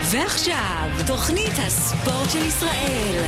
ועכשיו, תוכנית הספורט של ישראל.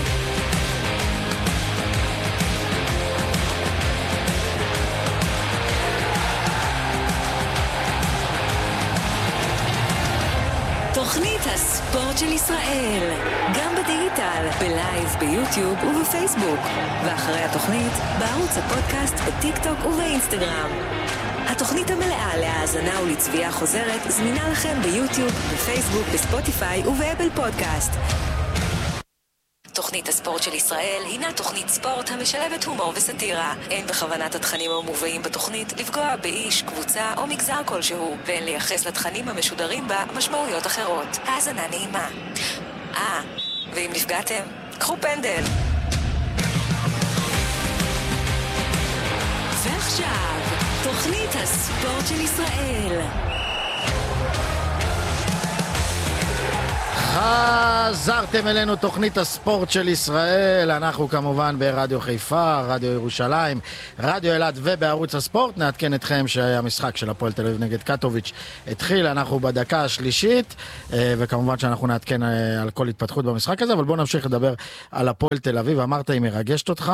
תוכנית הספורט של ישראל, גם בדיגיטל, בלייב, ביוטיוב ובפייסבוק, ואחרי התוכנית, בערוץ הפודקאסט, בטיק טוק ובאינסטגרם. התוכנית המלאה להאזנה ולצביעה חוזרת זמינה לכם ביוטיוב, בפייסבוק, בספוטיפיי ובאפל פודקאסט. תוכנית הספורט של ישראל הינה תוכנית ספורט המשלבת הומור וסטירה. אין בכוונת התכנים המובאים בתוכנית לפגוע באיש, קבוצה או מגזר כלשהו, ואין לייחס לתכנים המשודרים בה משמעויות אחרות. האזנה נעימה. ואם נפגעתם, קחו פנדל. ועכשיו, תוכנית הספורט של ישראל. חזרתם אלינו, תוכנית הספורט של ישראל. אנחנו כמובן ברדיו חיפה, רדיו ירושלים, רדיו אילת ובערוץ הספורט. נעדכן אתכם שהמשחק של הפועל תל אביב נגד קטוביץ' התחיל, אנחנו בדקה השלישית, וכמובן שאנחנו נעדכן על כל התפתחות במשחק הזה. אבל בואו נמשיך לדבר על הפועל תל אביב. אמרת, היא מרגשת אותך,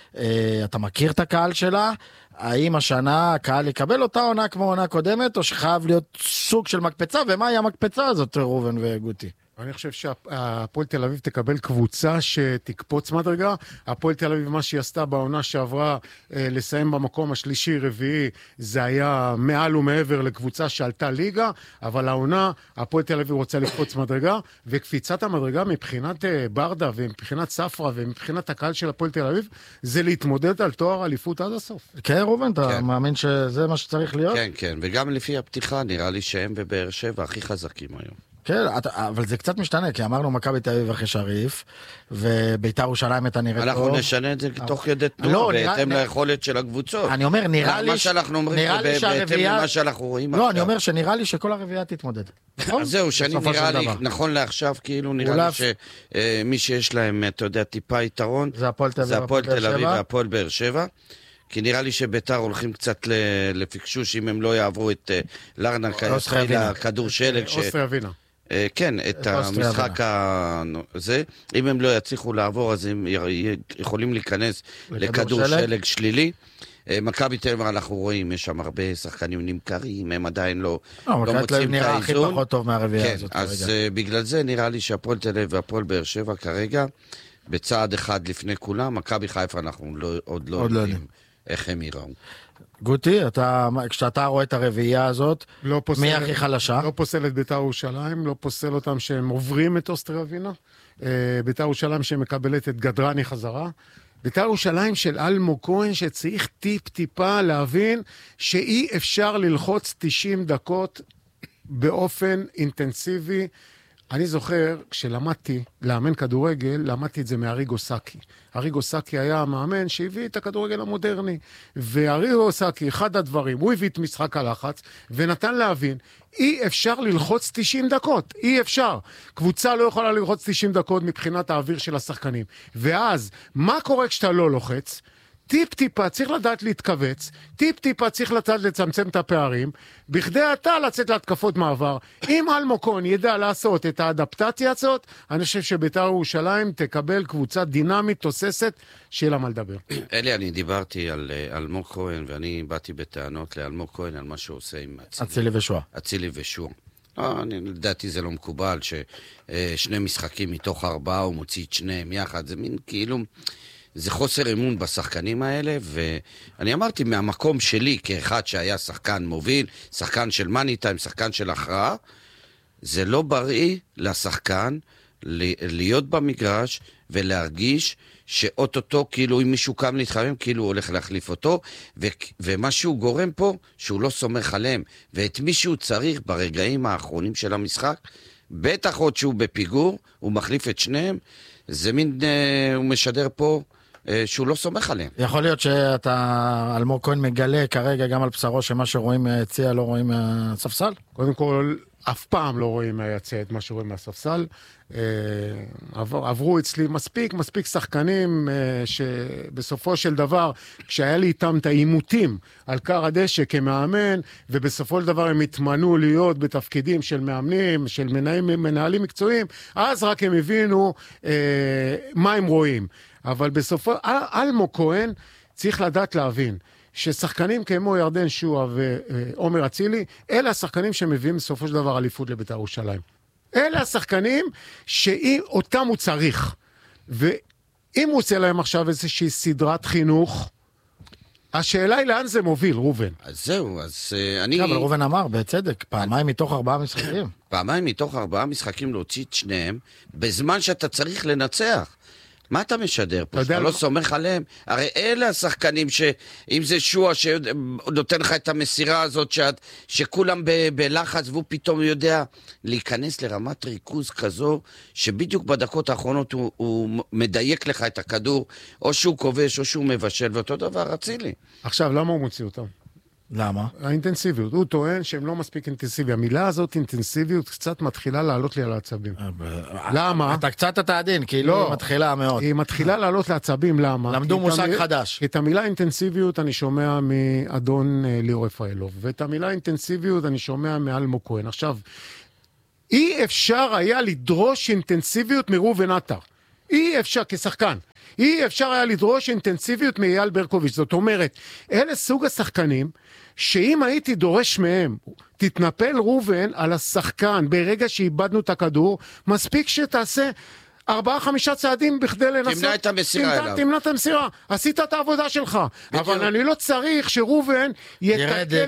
אתה מכיר את הקהל שלה. האם השנה הקהל יקבל אותה עונה כמו עונה קודמת, או שחייב להיות סוג של מקפצה? ומה היא המקפצה הזאת, רובן וגוטי? אני חושב שהפועל תל אביב תקבל קבוצה שתקפוץ מדרגה. הפועל תל אביב, מה שהיא עשתה בעונה שעברה, לסיים במקום השלישי רביעי, זה היה מעל ומעבר לקבוצה שעלתה ליגה, אבל העונה, הפועל תל אביב רוצה לקפוץ מדרגה, וקפיצת המדרגה מבחינת ברדה ומבחינת ספרה ומבחינת הקהל של הפועל תל אביב, זה להתמודד על תואר אליפות עד הסוף. כן, רובן, אתה מאמין שזה מה שצריך להיות? כן, כן, וגם לפי הפתיחה נראה לי שהם בבאר שבע הכי חזקים היום. כן, אבל זה קצת משתנה, כי אמרנו מכבי תל אביב אחרי שריף, וביתר ירושלים אתה נראה טוב. אנחנו נשנה את זה תוך כדי תנועה, בהתאם ליכולת של הקבוצות. אני אומר, נראה לי... מה שאנחנו אומרים, בהתאם למה שאנחנו רואים עכשיו. לא, אני אומר שנראה לי שכל הרביעייה תתמודד. אז זהו, שאני נראה לי, נכון לעכשיו, כאילו נראה לי שמי שיש להם, אתה יודע, טיפה יתרון, זה הפועל תל אביב והפועל באר שבע. כי נראה לי שביתר הולכים קצת לפקשוש אם הם לא יעברו את לרנק, הכדור שלג. אוסטריה וינה. כן, את המשחק הזה. אם הם לא יצליחו לעבור, אז הם יכולים להיכנס לכדור שלג שלילי. מכבי תל אביב אנחנו רואים, יש שם הרבה שחקנים נמכרים, הם עדיין לא מוצאים את האיזון. הכי פחות טוב מהרביעייה הזאת. אז בגלל זה נראה לי שהפועל תל אביב והפועל באר שבע כרגע, בצעד אחד לפני כולם, מכבי חיפה אנחנו עוד לא יודעים איך הם יראו. גוטי, כשאתה רואה את הרביעייה הזאת, מי הכי חלשה? לא פוסל את ביתר ירושלים, לא פוסל אותם שהם עוברים את אוסטריה ווינה, ביתר ירושלים שמקבלת את גדרני חזרה, ביתר ירושלים של אלמוג כהן שצריך טיפה להבין שאי אפשר ללחוץ 90 דקות באופן אינטנסיבי. אני זוכר, כשלמדתי לאמן כדורגל, למדתי את זה מאריגו סאקי. אריגו סאקי היה המאמן שהביא את הכדורגל המודרני. ואריגו סאקי, אחד הדברים, הוא הביא את משחק הלחץ, ונתן להבין, אי אפשר ללחוץ 90 דקות. אי אפשר. קבוצה לא יכולה ללחוץ 90 דקות מבחינת האוויר של השחקנים. ואז, מה קורה כשאתה לא לוחץ? טיפה צריך לדעת להתכווץ, טיפה צריך לדעת לצמצם את הפערים, בכדי אתה לצאת להתקפות מעבר. אם אלמוג כהן ידע לעשות את האדפטציה הזאת, אני חושב שביתר ירושלים תקבל קבוצה דינמית, תוססת, שיהיה לה מה לדבר. אלי, אני דיברתי על אלמוג כהן, ואני באתי בטענות לאלמוג כהן על מה שהוא עושה עם אצילי ושועה. אצילי ושועה. לדעתי זה לא מקובל ששני משחקים מתוך 4 הוא מוציא את שניהם יחד, זה מין כאילו... זה חוסר אמון בשחקנים האלה, ואני אמרתי מהמקום שלי, כאחד שהיה שחקן מוביל, שחקן של מאני טיים, שחקן של הכרעה, זה לא בריא לשחקן להיות במגרש ולהרגיש שאוטוטו, כאילו אם מישהו קם להתחמם, כאילו הוא הולך להחליף אותו, ומה שהוא גורם פה, שהוא לא סומך עליהם, ואת מי שהוא צריך ברגעים האחרונים של המשחק, בטח עוד שהוא בפיגור, הוא מחליף את שניהם, זה מין, הוא משדר פה, שהוא לא סומך עליהם. יכול להיות שאתה, אלמוג כהן מגלה כרגע גם על בשרו שמה שרואים מהיציע לא רואים מהספסל? קודם כל, אף פעם לא רואים מהיציע את מה שרואים מהספסל. עברו אצלי מספיק שחקנים שבסופו של דבר, כשהיה לי איתם את האימותים על קר הדשא כמאמן, ובסופו של דבר הם התמנו להיות בתפקידים של מאמנים, של מנהלים מקצועיים, אז רק הם הבינו מה הם רואים. אבל בסופו, אלמוג כהן צריך לדעת להבין, ששחקנים כמו ירדן שועה ועומר אצילי, אלה השחקנים שמביאים בסופו של דבר אליפות לבית"ר ירושלים. אלה השחקנים שאותם הוא צריך. ואם הוא עושה להם עכשיו איזושהי סדרת חינוך, השאלה היא לאן זה מוביל, רובן. אז זהו, אז אני... אבל רובן אמר, בצדק, פעמיים מתוך 4 משחקים. פעמיים מתוך 4 משחקים להוציא את שניהם, בזמן שאתה צריך לנצח. מה אתה משדר פה? אתה לא סומך עליהם? הרי אלה השחקנים אם זה שועה שנותן לך את המסירה הזאת שכולם בלחץ והוא פתאום יודע להיכנס לרמת ריכוז כזו שבדיוק בדקות האחרונות הוא מדייק לך את הכדור, או שהוא כובש או שהוא מבשל, ואותו דבר אצילי. עכשיו, למה הוא מוציא אותם? למה? האינטנסיביות. הוא טוען שהם לא מספיק אינטנסיבי. המילה הזאת, אינטנסיביות, קצת מתחילה לעלות לי על העצבים. למה? אתה קצת עדין, כי היא מתחילה מאוד. היא מתחילה לעלות לעצבים, למה? למדו מושג חדש. את המילה אינטנסיביות אני שומע מאדון ליאור רפאלוב, ואת המילה אינטנסיביות אני שומע מאלמוג כהן. עכשיו, אי אפשר היה לדרוש אינטנסיביות מראובן עטר. אי אפשר, כשחקן. אי אפשר היה לדרוש אינטנסיביות מאייל ברקוביץ'. זאת אומרת, אלה סוג השחקנים שאם הייתי דורש מהם, תתנפל רובן על השחקן ברגע שאיבדנו את הכדור, מספיק שתעשה 4-5 צעדים בכדי לנסות. תמנע את המסירה אליו. תמנע את המסירה. עשית את העבודה שלך. אבל אני לא צריך שרובן יתקל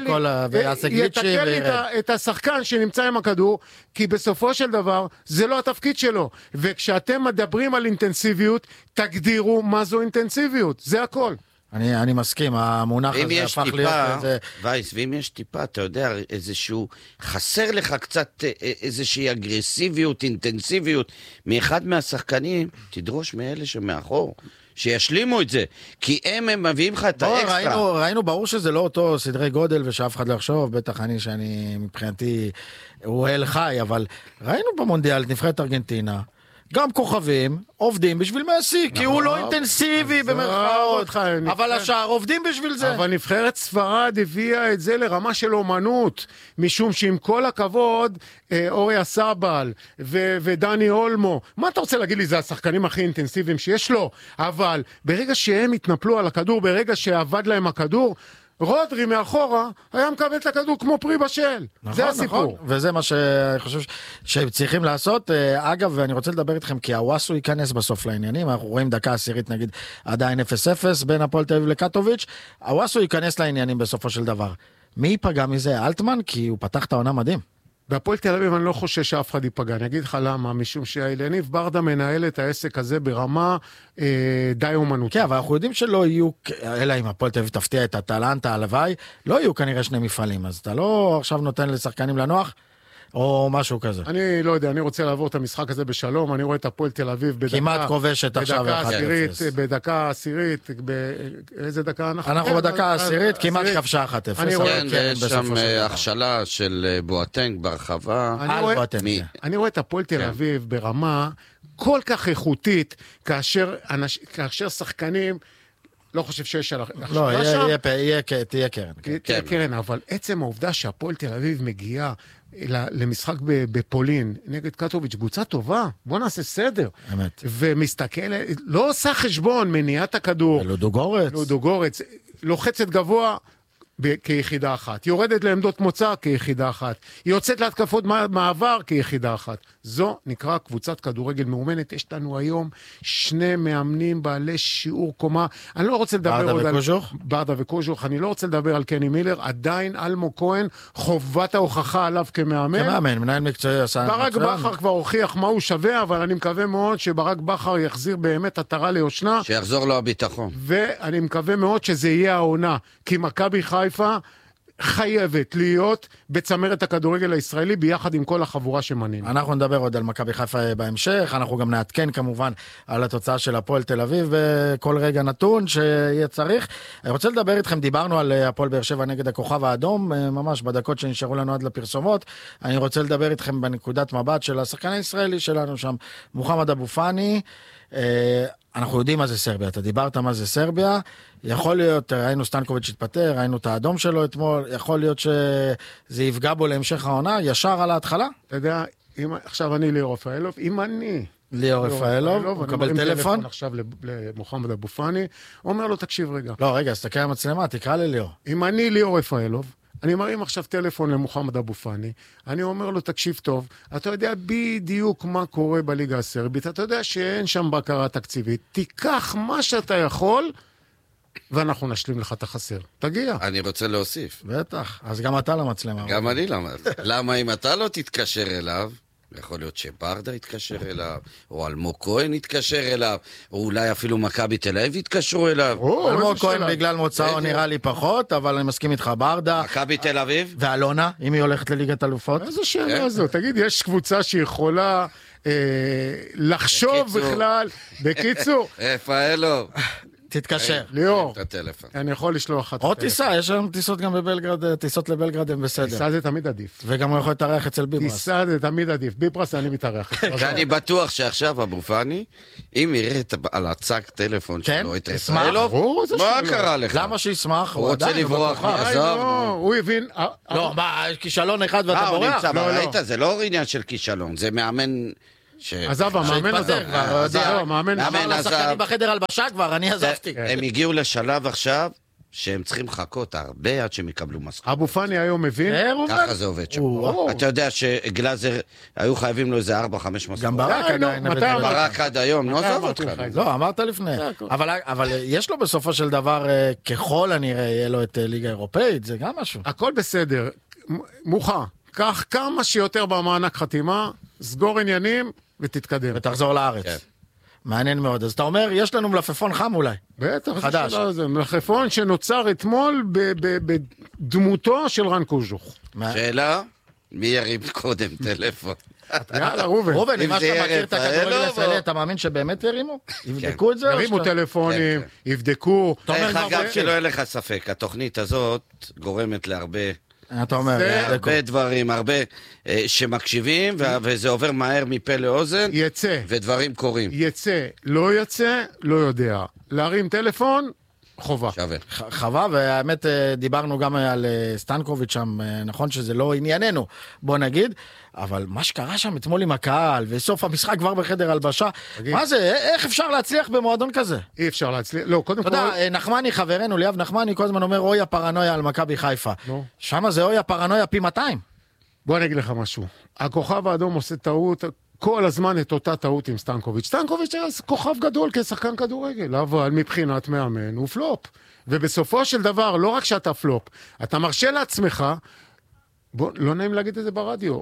לי את השחקן שנמצא עם הכדור, כי בסופו של דבר זה לא התפקיד שלו. וכשאתם מדברים על אינטנסיביות, תגדירו מה זו אינטנסיביות. זה הכל. אני מסכים, המונח הזה הפך להיות איזה... וייס, ואם יש טיפה, אתה יודע, איזשהו, חסר לך קצת איזושהי אגרסיביות, אינטנסיביות, מאחד מהשחקנים, תדרוש מאלה שמאחור, שישלימו את זה, כי הם מביאים לך את האקסטרה. ראינו, ברור שזה לא אותו סדרי גודל, ושאף אחד לא יחשוב, בטח שאני מבחינתי, הוא אל חי, אבל ראינו במונדיאל את נבחרת ארגנטינה, גם כוכבים עובדים בשביל מסי, כי הוא לא אינטנסיבי במרכאות, אבל השאר עובדים בשביל זה. אבל נבחרת ספרד הביאה את זה לרמה של אומנות, משום שעם כל הכבוד, אוריה סבל ודני אולמו, מה אתה רוצה להגיד לי, זה השחקנים הכי אינטנסיביים שיש לו, אבל ברגע שהם התנפלו על הכדור, ברגע שעבד להם הכדור, רודרי מאחורה היה מקבל את הכדור כמו פרי בשל. זה הסיפור. נכון. וזה מה שאני חושב שצריכים לעשות. אגב, ואני רוצה לדבר איתכם, כי הוואסו ייכנס בסוף לעניינים. אנחנו רואים דקה עשירית, נגיד, עדיין 0-0 בין הפועל תל אביב לקטוביץ'. הוואסו ייכנס לעניינים בסופו של דבר. מי ייפגע מזה? אלטמן? כי הוא פתח את העונה מדהים. בהפועל תל אביב אני לא חושש שאף אחד ייפגע, אני אגיד לך למה, משום שהילניב ברדה מנהל את העסק הזה ברמה די אומנותית. כן, אבל אנחנו יודעים שלא יהיו, אלא אם הפועל תל אביב תפתיע את הטלנטה, הלוואי, לא יהיו כנראה 2 מפעלים, אז אתה לא עכשיו נותן לשחקנים לנוח, או משהו כזה. אני לא יודע, אני רוצה לעבור את המשחק הזה בשלום, אני רואה את הפועל תל אביב בדקה... כמעט כובשת עכשיו 1-0. בדקה עשירית, באיזה דקה אנחנו... אנחנו בדקה עשירית, כמעט כבשה 1-0. כן, יש שם הכשלה של בואטנג ברחבה. אני רואה את הפועל תל אביב ברמה כל כך איכותית, כאשר שחקנים... לא חושב שיש על... לא, תהיה קרן. תהיה קרן, אבל עצם העובדה שהפועל תל אביב מגיעה למשחק בפולין נגד קטוביץ', קבוצה טובה, בוא נעשה סדר. אמת. ומסתכל, לא עושה חשבון, מניעת הכדור. לודוגורץ, לוחצת גבוה כיחידה אחת. יורדת לעמדות מוצא כיחידה אחת. היא יוצאת להתקפות מעבר כיחידה אחת. זו נקרא קבוצת כדורגל מאומנת. יש לנו היום 2 מאמנים בעלי שיעור קומה. אני לא רוצה לדבר עוד על... ברדה וקוז'וך. אני לא רוצה לדבר על קני מילר. עדיין אלמוג כהן, חובת ההוכחה עליו כמאמן. כמאמן, מנהל מקצועי עשה... ברק בכר כבר הוכיח מה הוא שווה, אבל אני מקווה מאוד שברק בכר יחזיר באמת עטרה ליושנה. שיחזור לו הביטחון. ואני מקווה מאוד שזה יהיה העונה. כי מכבי חיפה חייבת להיות בצמרת הכדורגל הישראלי ביחד עם כל החבורה שמנינו. אנחנו נדבר עוד על מכבי חיפה בהמשך, אנחנו גם נעדכן כמובן על התוצאה של הפועל תל אביב בכל רגע נתון שיהיה צריך. אני רוצה לדבר איתכם, דיברנו על הפועל באר שבע נגד הכוכב האדום, ממש בדקות שנשארו לנו עד לפרסומות. אני רוצה לדבר איתכם בנקודת מבט של השחקן הישראלי שלנו שם, מוחמד אבו פאני. אנחנו יודעים מה זה סרביה, אתה דיברת מה זה סרביה, יכול להיות, ראינו סטנקוביץ' התפטר, ראינו את האדום שלו אתמול, יכול להיות שזה יפגע בו להמשך העונה, ישר על ההתחלה? אתה יודע, עכשיו אני ליאור רפאלוב, אם אני... ליאור רפאלוב, הוא מקבל טלפון עכשיו למוחמד אבו פאני, הוא אומר לו, תקשיב רגע. לא, רגע, אז תקרא המצלמה, תקרא לליאור. אם אני ליאור רפאלוב, אני מרים עכשיו טלפון למוחמד אבו פאני, אני אומר לו, תקשיב טוב, אתה יודע בדיוק מה קורה בליגה הסרבית, אתה יודע שאין שם בקרה תקציבית, תיקח מה שאתה יכול, ואנחנו נשלים לך את החסר. תגיע. אני רוצה להוסיף. בטח, אז גם אתה למצלמה. גם אני למה. למה אם אתה לא תתקשר אליו, יכול להיות שברדה יתקשר אליו, או אלמוג כהן יתקשר אליו, או אולי אפילו מכבי תל אביב יתקשרו אליו. אלמוג כהן בגלל מוצאו נראה לי פחות, אבל אני מסכים איתך, ברדה. מכבי תל אביב? ואלונה, אם היא הולכת לליגת אלופות? איזו שאלה זו? תגיד, יש קבוצה שיכולה לחשוב בכלל, בקיצור. רפאלוב. תתקשר. ליאור, את הטלפון. אני יכול לשלוח לך. או טיסה, יש היום טיסות גם בבלגרד, טיסות לבלגרד הם בסדר. טיסה זה תמיד עדיף. וגם הוא יכול להתארח אצל ביברס. טיסה זה תמיד עדיף. ביברס אני מתארח. ואני בטוח שעכשיו אבו פאני, אם יראה על הצג טלפון שלו את רפאלוב, מה קרה לך? למה שישמח? הוא רוצה לברוח מעזוב. הוא הבין... לא, מה, כישלון אחד ואתה בורח? ראית, זה לא עניין של כישלון, זה מאמן... עזב, המאמן עזב. המאמן אמר לשחקנים בחדר הלבשה כבר, אני עזבתי. הם הגיעו לשלב עכשיו שהם צריכים לחכות הרבה עד שהם יקבלו משכורת. אבו פאני היום מבין? ככה זה עובד שם. אתה יודע שגלאזר היו חייבים לו איזה 4-5 משכורות. גם ברק עדיין. ברק עד היום, לא עזוב אותך. לא, אמרת לפני. אבל יש לו בסופו של דבר, ככל הנראה, יהיה לו את ליגה אירופאית, זה גם משהו. הכל בסדר. מוחה, קח כמה שיותר במענק חתימה, סגור עניינים ותתקדם. ותחזור לארץ. מעניין מאוד. אז אתה אומר, יש לנו מלפפון חם אולי. בטח. חדש. מלפפון שנוצר אתמול בדמותו של רן קוז'וך. שאלה, מי ירים קודם טלפון? יאללה, ראובן. ראובן, אם אתה מכיר את הכדורגל הישראלי, אתה מאמין שבאמת ירימו? יבדקו את זה? ירימו טלפונים, יבדקו. איך אגב, שלא יהיה לך ספק, התוכנית הזאת גורמת להרבה... אתה אומר, הרבה דברים, הרבה שמקשיבים, וזה עובר מהר מפה לאוזן, יצא. ודברים קורים. יצא, לא יודע. להרים טלפון, חובה. שווה. חווה, והאמת דיברנו גם על סטנקוביץ' שם, נכון שזה לא ענייננו, בוא נגיד, אבל מה שקרה שם אתמול עם הקהל, וסוף המשחק כבר בחדר הלבשה, מה זה, איך אפשר להצליח במועדון כזה? אי אפשר להצליח, לא, קודם כל... אתה יודע, נחמני חברנו, ליאב נחמני, כל הזמן אומר, אוי הפרנויה על מכבי חיפה. שם זה אוי הפרנויה פי 200. בוא אני אגיד לך משהו. הכוכב האדום עושה טעות... כל הזמן את אותה טעות עם סטנקוביץ'. סטנקוביץ' היה כוכב גדול כשחקן כדורגל, אבל מבחינת מאמן הוא פלופ. ובסופו של דבר, לא רק שאתה פלופ, אתה מרשה לעצמך, בוא, לא נעים להגיד את זה ברדיו,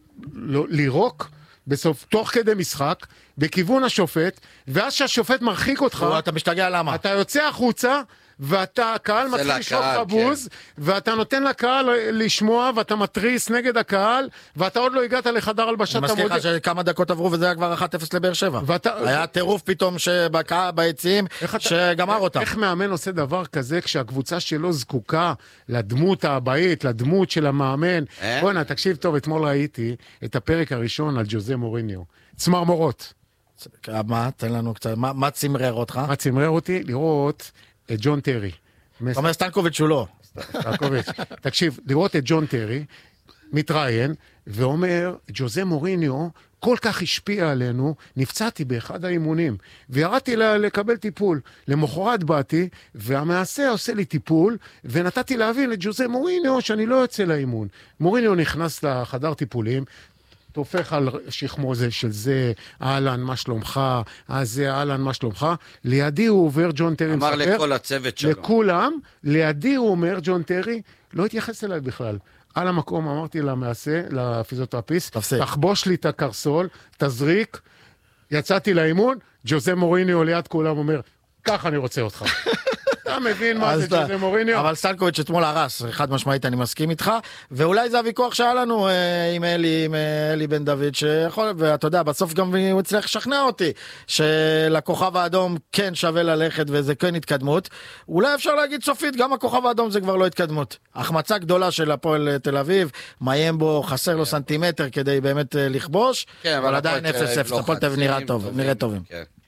לירוק בסוף, תוך כדי משחק, בכיוון השופט, ואז שהשופט מרחיק אותך, אתה משתגע למה? אתה יוצא החוצה, ואתה, הקהל מתחיל לשרוק לך בוז, ואתה נותן לקהל לשמוע, ואתה מטריס נגד הקהל, ואתה עוד לא הגעת לחדר הלבשת המודל. אני מזכיר לך שכמה דקות עברו, וזה היה כבר 1-0 לבאר שבע. היה טירוף פתאום ביציעים, שגמר אותם. איך מאמן עושה דבר כזה, כשהקבוצה שלו זקוקה לדמות הבאית, לדמות של המאמן? בוא'נה, תקשיב טוב, אתמול ראיתי את הפרק הראשון על ג'וזה מוריניו. צמרמורות. מה? תן לנו קצת, מה צמרר אותך? מה צמרר אותי? לראות את ג'ון טרי. אתה אומר סטנקוביץ' הוא לא. סטנקוביץ'. תקשיב, לראות את ג'ון טרי, מתראיין, ואומר, ג'וזה מוריניו כל כך השפיע עלינו, נפצעתי באחד האימונים, וירדתי לקבל טיפול. למחרת באתי, והמעשה עושה לי טיפול, ונתתי להבין לג'וזה מוריניו שאני לא יוצא לאימון. מוריניו נכנס לחדר טיפולים, תופך על שכמו זה של זה, אהלן, מה שלומך, זה אהלן, מה שלומך, לידי הוא עובר ג'ון טרי, אמר לכל הצוות שלו. לכולם, לידי הוא אומר ג'ון טרי, לא התייחס אליי בכלל. על המקום אמרתי למעשה, לפיזיותרפיסט, תחבוש לי את הקרסול, תזריק, יצאתי לאימון, ג'וזה מוריניו ליד כולם אומר, כך אני רוצה אותך. אתה מבין מה זה ג'וזה מוריניו? אבל סטלקוביץ' אתמול הרס, חד משמעית אני מסכים איתך, ואולי זה הוויכוח שהיה לנו עם אלי בן דוד, שיכול, ואתה יודע, בסוף גם הוא הצליח לשכנע אותי, שלכוכב האדום כן שווה ללכת וזה כן התקדמות. אולי אפשר להגיד סופית, גם הכוכב האדום זה כבר לא התקדמות. החמצה גדולה של הפועל תל אביב, מאיים בו, חסר לו סנטימטר כדי באמת לכבוש, אבל עדיין 0-0, הפועל תל אביב נראה טובים.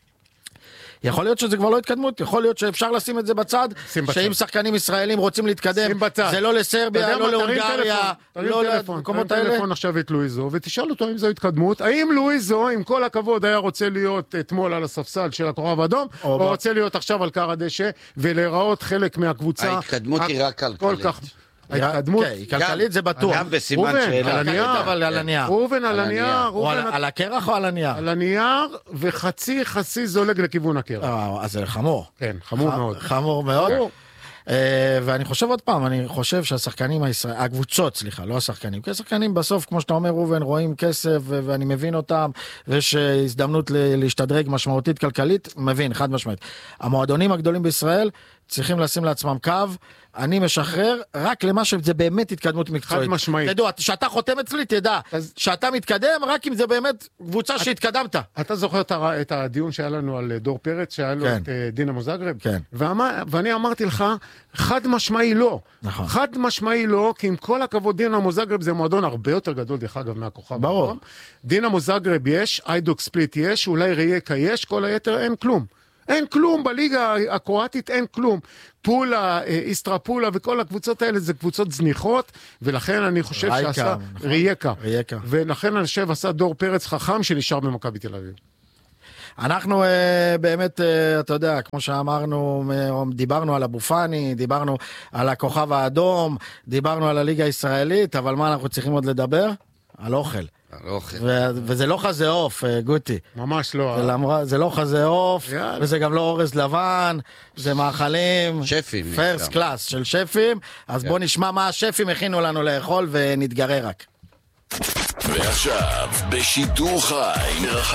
יכול להיות שזה כבר לא התקדמות, יכול להיות שאפשר לשים את זה בצד, שאם שחקנים ישראלים רוצים להתקדם, זה לא לסרביה, לא להונגריה, לא למקומות האלה. תרים טלפון עכשיו את לואיזו, ותשאל אותו אם זו התקדמות, האם לואיזו, עם כל הכבוד, היה רוצה להיות אתמול על הספסל של הכוכב האדום, או רוצה להיות עכשיו על קר הדשא, ולהיראות חלק מהקבוצה. ההתקדמות היא רק כלכלית. ההתקדמות היא כלכלית, זה בטוח. גם בסימן שאלה. אבל על הנייר. ראובן על הנייר. על הקרח או על הנייר? על הנייר, וחצי זולג לכיוון הקרח. אז זה חמור. כן, חמור מאוד. חמור מאוד. ואני חושב עוד פעם, אני חושב שהשחקנים הישראלים, הקבוצות, סליחה, לא השחקנים, כי השחקנים בסוף, כמו שאתה אומר ראובן, רואים כסף, ואני מבין אותם, ויש הזדמנות להשתדרג משמעותית כלכלית, מבין, חד משמעית. המועדונים הגדולים בישראל צריכים לשים לעצמם קו, אני משחרר רק למה שזה באמת התקדמות מקצועית. חד משמעית. תדעו, שאתה חותם אצלי, תדע, שאתה מתקדם, רק אם זה באמת קבוצה שהתקדמת. אתה זוכר את הדיון שהיה לנו על דור פרץ, שהיה לו את דינמו זאגרב? כן. ואני אמרתי לך, חד משמעי לא. נכון. חד משמעי לא, כי עם כל הכבוד דינמו זאגרב זה מועדון הרבה יותר גדול, דרך אגב, מהכוכב. ברור. דינמו זאגרב יש, איידוק ספליט יש, אולי רייקה יש, כל היתר אין כלום. אין כלום, בליגה הקרואטית אין כלום. פולה, איסטרפולה וכל הקבוצות האלה זה קבוצות זניחות, ולכן אני חושב שעשה רייקה. ולכן אני חושב עשה דור פרץ חכם שנשאר במכבי תל אביב. אנחנו באמת, אתה יודע, כמו שאמרנו, דיברנו על אבו פאני, דיברנו על הכוכב האדום, דיברנו על הליגה הישראלית, אבל מה אנחנו צריכים עוד לדבר? על אוכל. וזה לא חזה עוף, גוטי. ממש לא. זה לא חזה עוף, וזה גם לא אורז לבן, זה מאכלים. שפים. פרסט קלאס של שפים, אז בוא נשמע מה השפים הכינו לנו לאכול ונתגרה רק. ועכשיו, בשידור חי,